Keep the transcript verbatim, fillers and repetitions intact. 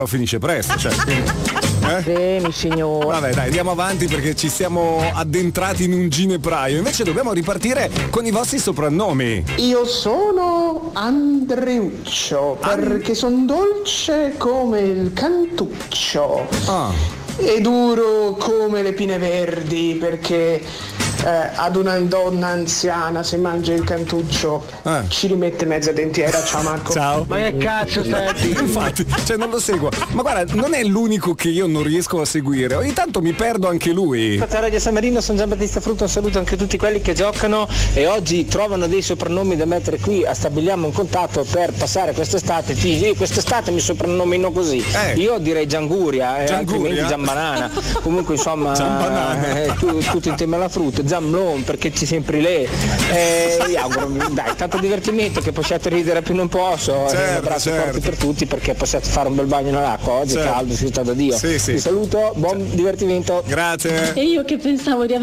finisce presto, cioè, quindi, eh? Premi, signore. Vabbè, dai, andiamo avanti perché ci siamo addentrati in un ginepraio. Invece dobbiamo ripartire con i vostri soprannomi. Io sono Andreuccio, perché sono dolce come il cantuccio. Ah. E duro come le pine verdi, perché eh, ad una donna anziana se mangia il cantuccio Eh. ci rimette mezza dentiera. Ciao Marco. Ciao. Ma che cazzo stai a dire? Infatti, cioè non lo seguo. Ma guarda, non è l'unico che io non riesco a seguire. Ogni tanto mi perdo anche lui. Ciao Radio San Marino, sono Giambattista Frutto, un saluto anche a tutti quelli che giocano e oggi trovano dei soprannomi da mettere qui, a stabiliamo un contatto per passare quest'estate. Ti dico, io quest'estate mi soprannomino così. Eh. Io direi Gianguria, eh, Gianguria? altrimenti Giambanana. Comunque insomma Giambanana. eh, tu- tutto insieme alla frutta, Giamlon perché ci sempre lei. Eh, vi auguro, dai, tanto divertimento, che possiate ridere più non posso. Certo, un abbraccio certo. forte per tutti, perché possiate fare un bel bagno nell'acqua. Oggi Certo. è caldo, si sta da Dio. Sì, sì. Vi saluto, buon divertimento. Grazie. E io che pensavo di